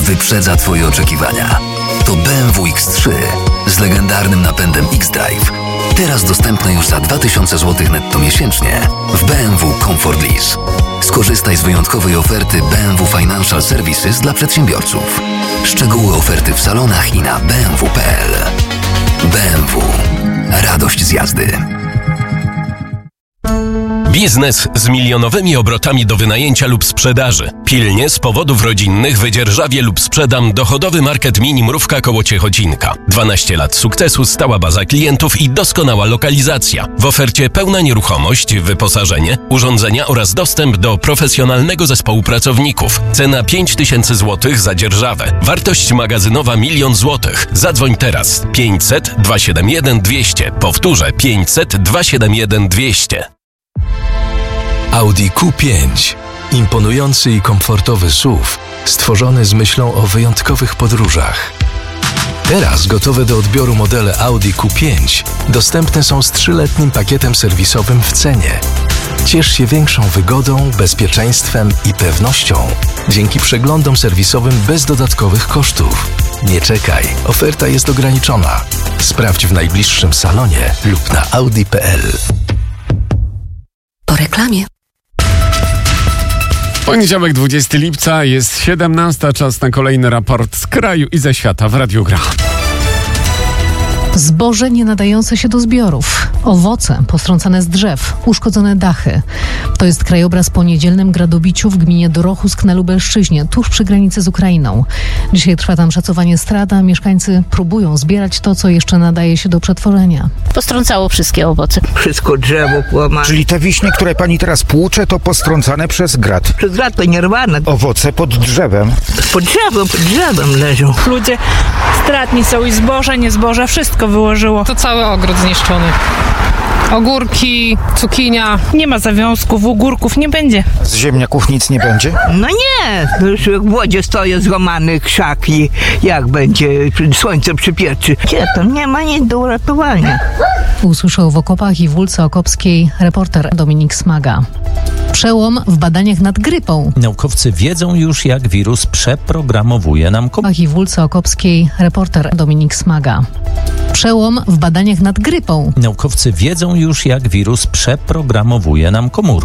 wyprzedza Twoje oczekiwania. To BMW X3 z legendarnym napędem X-Drive. Teraz dostępne już za 2000 zł netto miesięcznie w BMW Comfort Lease. Skorzystaj z wyjątkowej oferty BMW Financial Services dla przedsiębiorców. Szczegóły oferty w salonach i na bmw.pl. BMW. Radość z jazdy. Biznes z milionowymi obrotami do wynajęcia lub sprzedaży. Pilnie z powodów rodzinnych wydzierżawię lub sprzedam dochodowy market mini Mrówka koło Ciechocinka. 12 lat sukcesu, stała baza klientów i doskonała lokalizacja. W ofercie pełna nieruchomość, wyposażenie, urządzenia oraz dostęp do profesjonalnego zespołu pracowników. Cena 5000 zł za dzierżawę. Wartość magazynowa 1 000 000 zł. Zadzwoń teraz 500 271 200. Powtórzę 500 271 200. Audi Q5. Imponujący i komfortowy SUV, stworzony z myślą o wyjątkowych podróżach. Teraz gotowe do odbioru modele Audi Q5 dostępne są z 3-letnim pakietem serwisowym w cenie. Ciesz się większą wygodą, bezpieczeństwem i pewnością dzięki przeglądom serwisowym bez dodatkowych kosztów. Nie czekaj, oferta jest ograniczona. Sprawdź w najbliższym salonie lub na audi.pl. Po reklamie. Poniedziałek 20 lipca, jest 17, czas na kolejny raport z kraju i ze świata w Radiu Gra. Zboże nie nadające się do zbiorów, owoce postrącane z drzew, uszkodzone dachy. To jest krajobraz po niedzielnym gradobiciu w gminie Dorochusk na Lubelszczyźnie, tuż przy granicy z Ukrainą. Dzisiaj trwa tam szacowanie strat, a mieszkańcy próbują zbierać to, co jeszcze nadaje się do przetworzenia. Postrącało wszystkie owoce. Wszystko drzewo połamane. Czyli te wiśnie, które pani teraz płucze, to postrącane przez grat. Przez grat to nierwane. Owoce pod drzewem. Pod drzewem leżą. Ludzie stratni są i zboże, nie zboże, wszystko wyłożyło. To cały ogród zniszczony. Ogórki, cukinia. Nie ma zawiązków, ogórków nie będzie. Z ziemniaków nic nie będzie? No nie, już w wodzie stoją złamane krzaki. Jak będzie słońce przypieczy? Gdzie to? Nie ma nic do uratowania. Usłyszał w Okopach i w Wólce Okopskiej reporter Dominik Smaga. Przełom w badaniach nad grypą. Naukowcy wiedzą już, jak wirus przeprogramowuje nam komórki. I w Wólce Okopskiej reporter Dominik Smaga. Przełom w badaniach nad grypą. Naukowcy wiedzą już, jak wirus przeprogramowuje nam komórki.